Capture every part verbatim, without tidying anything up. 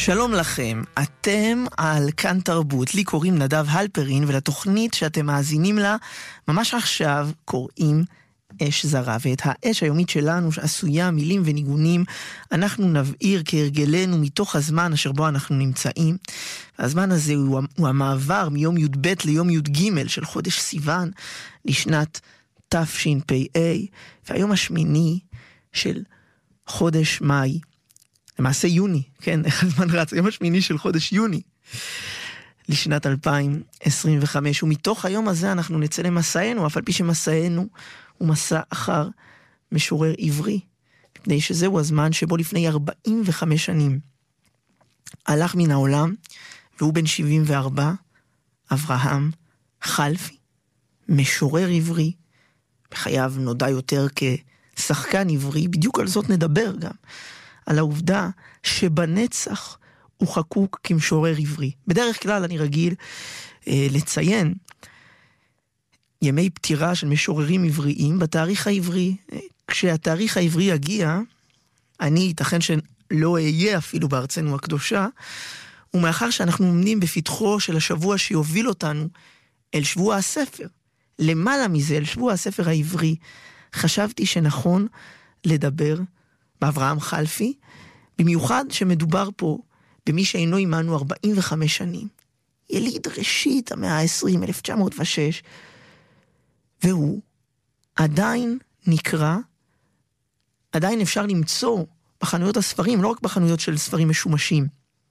שלום לכם, אתם על כאן תרבות, לי קוראים נדב הלפרין, ולתוכנית שאתם מאזינים לה ממש עכשיו קוראים אש זרה, ואת האש היומית שלנו שעשויה מילים וניגונים אנחנו נבעיר כהרגלנו מתוך הזמן אשר בו אנחנו נמצאים. הזמן הזה הוא, הוא המעבר מיום י' ב' ליום י' ג' של חודש סיוון לשנת תשפ"א, והיום השמיני של חודש מאי, למעשה יוני, כן, איך הזמן רץ, היום השמיני של חודש יוני לשנת אלפיים עשרים וחמש, ומתוך היום הזה אנחנו נצא למסענו, אף על פי שמסענו הוא מסע אחר משורר עברי, מפני שזהו הזמן שבו לפני ארבעים וחמש שנים הלך מן העולם, והוא בן שבעים וארבע, אברהם חלפי, משורר עברי, בחייו נודע יותר כשחקן עברי. בדיוק על זאת נדבר גם, על העובדה שבנצח הוא חקוק כמשורר עברי. בדרך כלל אני רגיל אה, לציין ימי פטירה של משוררים עבריים בתאריך העברי. כשהתאריך העברי יגיע, אני ייתכן שלא אהיה אפילו בארצנו הקדושה, ומאחר שאנחנו עומדים בפתחו של השבוע שיוביל אותנו אל שבוע הספר, למעלה מזה, אל שבוע הספר העברי, חשבתי שנכון לדבר באברהם חלפי, במיוחד שמדובר פה במי שאינו עמנו ארבעים וחמש שנים, יליד ראשית המאה ה-עשרים, אלף תשע מאות ושש, והוא עדיין נקרא, עדיין אפשר למצוא בחנויות הספרים, לא רק בחנויות של ספרים משומשים,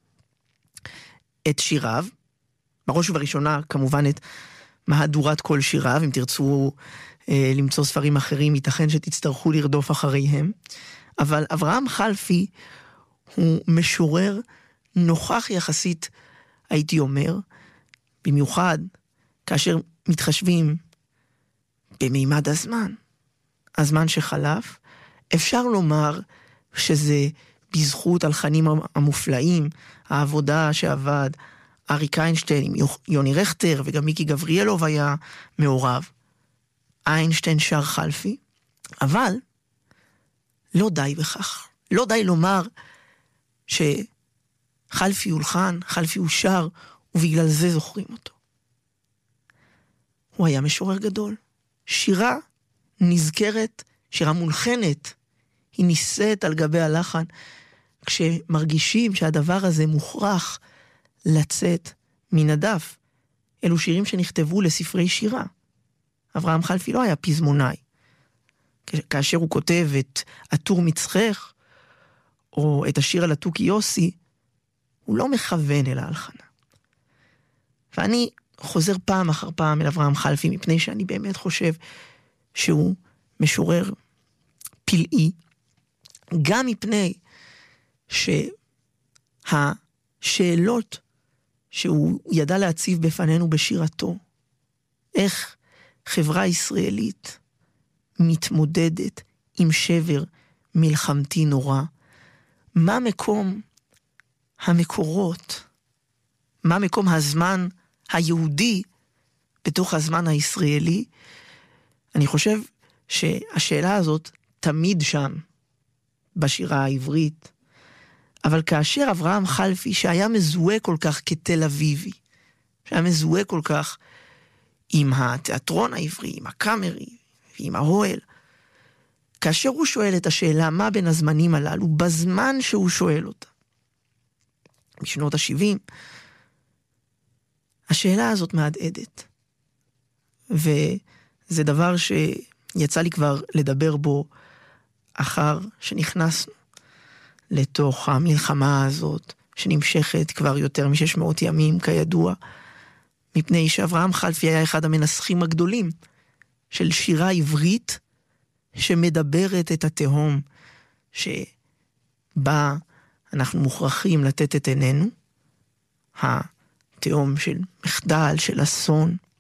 את שיריו, בראש ובראשונה כמובן את מהדורת כל שיריו. אם תרצו אה, למצוא ספרים אחרים, ייתכן שתצטרכו לרדוף אחריהם, אבל אברהם חלפי הוא משורר נוכח יחסית, הייתי אומר, במיוחד כאשר מתחשבים במימד הזמן, הזמן שחלף. אפשר לומר שזה בזכות הלחנים המופלאים, העבודה שעבד אריק איינשטיין עם יוני רכטר, וגם מיקי גבריאלוב היה מעורב. איינשטיין שר חלפי, אבל לא די בכך. לא די לומר שחלפי הולחן, חלפי הוא שר, ובגלל זה זוכרים אותו. הוא היה משורר גדול. שירה נזכרת, שירה מולחנת, היא ניסית על גבי הלחן, כשמרגישים שהדבר הזה מוכרח לצאת מן הדף. אלו שירים שנכתבו לספרי שירה. אברהם חלפי לא היה פזמונאי. כאשר הוא כותב את עטור מצחך, או את השיר על התוכי יוסי, הוא לא מכוון אל ההלחנה. ואני חוזר פעם אחר פעם אל אברהם חלפי, מפני שאני באמת חושב שהוא משורר פלאי, גם מפני שהשאלות שהוא ידע להציב בפנינו בשירתו, איך חברה ישראלית מתמודדת עם שבר מלחמתי נורא, מה מקום המקורות, מה מקום הזמן היהודי בתוך הזמן הישראלי. אני חושב שהשאלה הזאת תמיד שם בשירה העברית, אבל כאשר אברהם חלפי, שהיה מזוהה כל כך כתל אביבי, שהיה מזוהה כל כך עם התיאטרון העברי, עם הקאמרי ועם האוהל, כאשר הוא שואל את השאלה מה בין הזמנים הללו, בזמן שהוא שואל אותה, בשנות ה-שבעים, השאלה הזאת מהדהדת. וזה דבר שיצא לי כבר לדבר בו אחר שנכנסנו לתוך המלחמה הזאת, שנמשכת כבר יותר מ-שש מאות ימים כידוע, מפני שאברהם חלפי היה אחד המנסחים הגדולים של שירה עברית שמדברת את התהום שבה אנחנו מוכרחים לתת את עינינו, התהום של מחדל, של אסון,